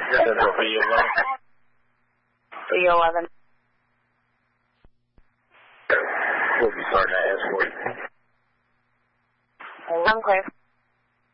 Central B11. B11. We'll be starting to ask for you. I'm clear.